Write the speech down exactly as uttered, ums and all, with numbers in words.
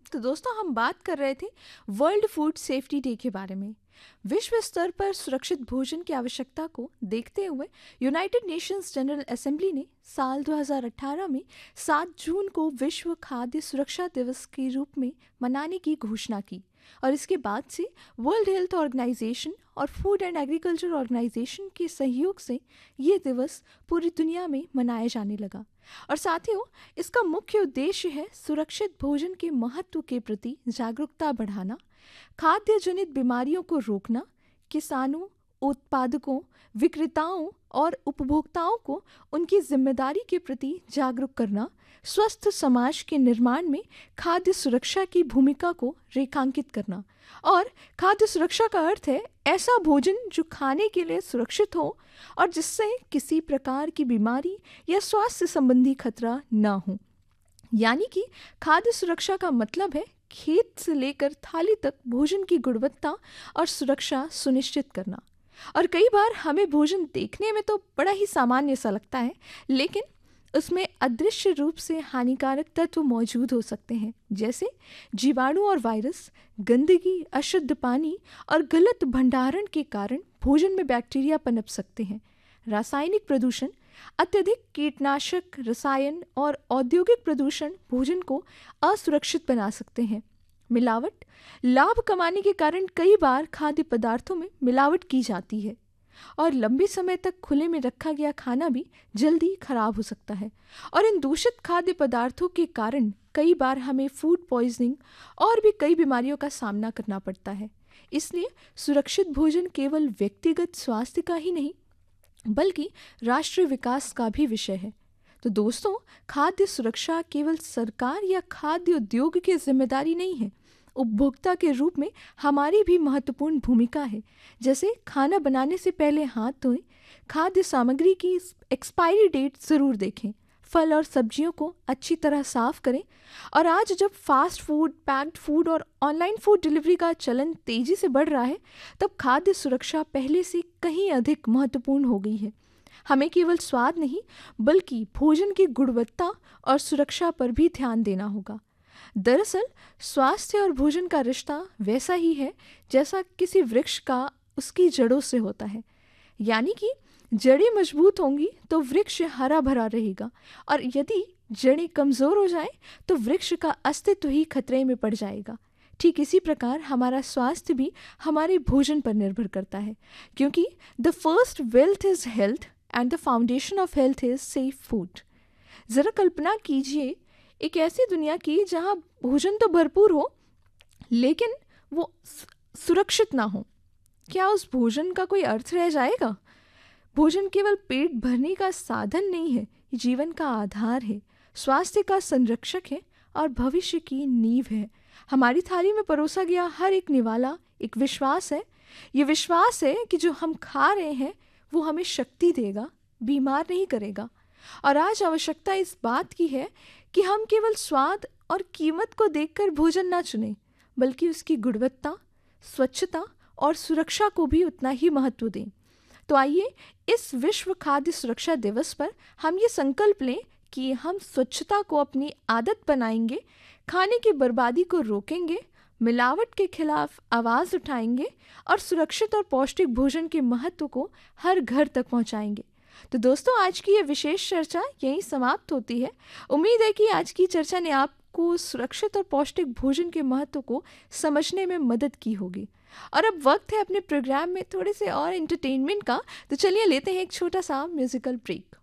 तो दोस्तों हम बात कर रहे थे वर्ल्ड फूड सेफ्टी डे के बारे में। विश्व स्तर पर सुरक्षित भोजन की आवश्यकता को देखते हुए यूनाइटेड नेशंस जनरल असेंबली ने साल दो हज़ार अठारह में सात जून को विश्व खाद्य सुरक्षा दिवस के रूप में मनाने की घोषणा की और इसके बाद से वर्ल्ड हेल्थ ऑर्गेनाइजेशन और फूड एंड एग्रीकल्चर ऑर्गेनाइजेशन के सहयोग से ये दिवस पूरी दुनिया में मनाया जाने लगा। और साथियों, इसका मुख्य उद्देश्य है सुरक्षित भोजन के महत्व के प्रति जागरूकता बढ़ाना, खाद्य जनित बीमारियों को रोकना, किसानों, उत्पादकों, विक्रेताओं और उपभोक्ताओं को उनकी जिम्मेदारी के प्रति जागरूक करना, स्वस्थ समाज के निर्माण में खाद्य सुरक्षा की भूमिका को रेखांकित करना। और खाद्य सुरक्षा का अर्थ है ऐसा भोजन जो खाने के लिए सुरक्षित हो और जिससे किसी प्रकार की बीमारी या स्वास्थ्य संबंधी खतरा न हो। यानी कि खाद्य सुरक्षा का मतलब है खेत से लेकर थाली तक भोजन की गुणवत्ता और सुरक्षा सुनिश्चित करना। और कई बार हमें भोजन देखने में तो बड़ा ही सामान्य सा लगता है, लेकिन उसमें अदृश्य रूप से हानिकारक तत्व मौजूद हो सकते हैं, जैसे जीवाणु और वायरस, गंदगी, अशुद्ध पानी और गलत भंडारण के कारण भोजन में बैक्टीरिया पनप सकते हैं। रासायनिक प्रदूषण, अत्यधिक कीटनाशक, रसायन और औद्योगिक प्रदूषण भोजन को असुरक्षित बना सकते हैं। मिलावट, लाभ कमाने के कारण कई बार खाद्य पदार्थों में मिलावट की जाती है और लंबे समय तक खुले में रखा गया खाना भी जल्दी खराब हो सकता है। और इन दूषित खाद्य पदार्थों के कारण कई बार हमें फूड पॉइजनिंग और भी कई बीमारियों का सामना करना पड़ता है। इसलिए सुरक्षित भोजन केवल व्यक्तिगत स्वास्थ्य का ही नहीं बल्कि राष्ट्रीय विकास का भी विषय है। तो दोस्तों, खाद्य सुरक्षा केवल सरकार या खाद्य उद्योग की जिम्मेदारी नहीं है, उपभोक्ता के रूप में हमारी भी महत्वपूर्ण भूमिका है। जैसे खाना बनाने से पहले हाथ धोएं, खाद्य सामग्री की एक्सपायरी डेट ज़रूर देखें, फल और सब्जियों को अच्छी तरह साफ करें। और आज जब फास्ट फूड, पैक्ड फूड और ऑनलाइन फूड डिलीवरी का चलन तेज़ी से बढ़ रहा है, तब खाद्य सुरक्षा पहले से कहीं अधिक महत्वपूर्ण हो गई है। हमें केवल स्वाद नहीं बल्कि भोजन की गुणवत्ता और सुरक्षा पर भी ध्यान देना होगा। दरअसल स्वास्थ्य और भोजन का रिश्ता वैसा ही है जैसा किसी वृक्ष का उसकी जड़ों से होता है। यानी कि जड़ें मजबूत होंगी तो वृक्ष हरा भरा रहेगा, और यदि जड़ें कमज़ोर हो जाएं तो वृक्ष का अस्तित्व ही खतरे में पड़ जाएगा। ठीक इसी प्रकार हमारा स्वास्थ्य भी हमारे भोजन पर निर्भर करता है, क्योंकि the first wealth is health and the foundation of health is safe food. ज़रा कल्पना कीजिए एक ऐसी दुनिया की जहाँ भोजन तो भरपूर हो लेकिन वो सुरक्षित ना हो। क्या उस भोजन का कोई अर्थ रह जाएगा? भोजन केवल पेट भरने का साधन नहीं है, ये जीवन का आधार है, स्वास्थ्य का संरक्षक है और भविष्य की नींव है। हमारी थाली में परोसा गया हर एक निवाला एक विश्वास है। ये विश्वास है कि जो हम खा रहे हैं वो हमें शक्ति देगा, बीमार नहीं करेगा। और आज आवश्यकता इस बात की है कि हम केवल स्वाद और कीमत को देखकर भोजन ना चुनें, बल्कि उसकी गुणवत्ता, स्वच्छता और सुरक्षा को भी उतना ही महत्व दें। तो आइए इस विश्व खाद्य सुरक्षा दिवस पर हम ये संकल्प लें कि हम स्वच्छता को अपनी आदत बनाएंगे, खाने की बर्बादी को रोकेंगे, मिलावट के खिलाफ आवाज़ उठाएंगे और सुरक्षित और पौष्टिक भोजन के महत्व को हर घर तक पहुंचाएंगे। तो दोस्तों, आज की ये विशेष चर्चा यहीं समाप्त होती है। उम्मीद है कि आज की चर्चा ने आपको सुरक्षित और पौष्टिक भोजन के महत्व को समझने में मदद की होगी। और अब वक्त है अपने प्रोग्राम में थोड़े से और एंटरटेनमेंट का, तो चलिए लेते हैं एक छोटा सा म्यूजिकल ब्रेक।